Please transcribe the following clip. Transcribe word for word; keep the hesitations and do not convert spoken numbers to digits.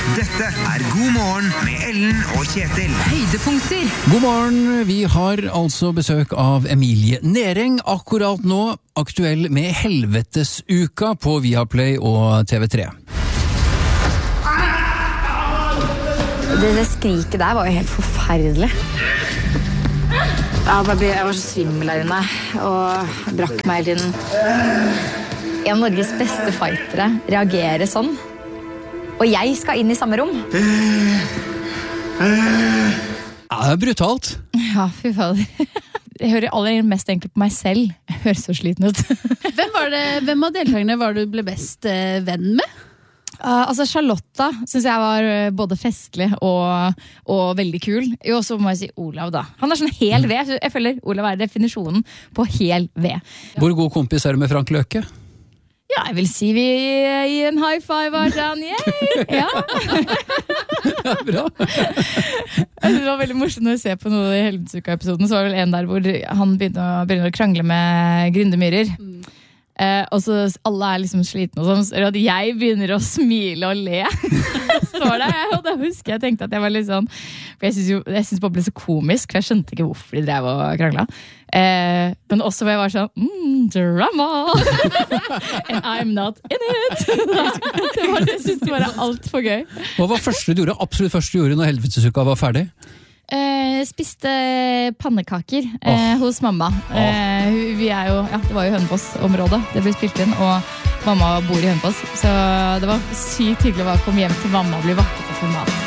Dette er God morgen med Ellen og Kjetil. Høydepunkter. God morgen, vi har altså besøk av Emilie Nering akkurat nå, aktuell med Helvetesuka på Viaplay og T V tre. Det, det skriket der var jo helt forferdelig. Jeg, ble, jeg var så svimmel der inne og brakk meg hele tiden. En av Norges beste fightere reagerer sånn. Og jeg skal inn i samme rom. Ja, det er brutalt. Ja, fy fader. Jeg hører aller mest egentlig på meg selv. Jeg hører så sliten ut. Hvem, var det, hvem av deltakerne var du ble best eh, venn med? Uh, altså Charlotta synes jeg var både festlig og, og veldig kul. Jo, så må jeg si Olav da. Han er sånn hel ved. Jeg føler Olav er definisjonen på hel ved. Hvor god kompis er du med Frank Løke? Ja, jeg vil si vi gir en high five av sånn, yay! Ja. Ja, bra. Det var veldig morsomt når vi ser på noe i Helvetesuka-episoden, så var det vel en der hvor han begynner å, begynner å krangle med Grindemyrer. Mm. Eh, og så alle er liksom slitne og sånn, så at jeg begynner å smile og le. Står der, og da husker jeg tenkte at jeg var litt sånn, for jeg synes jo, jeg synes bare ble så komisk, for jeg skjønte ikke hvorfor de drev og krangla. Eh, men også hvor jeg var sånn, mm, drama! And I'm not in it! det var, jeg synes det var alt for gøy. Hva var første du gjorde, absolutt første du gjorde når Helvetesuka var ferdig? Eh, spiste pannekaker eh, oh. hos mamma. Eh, vi er jo, ja, det var jo Hønefoss-området det ble spilt inn, og mamma bor i Hønefoss, så det var sykt hyggelig å komme hjem til mamma og bli vakket for mat.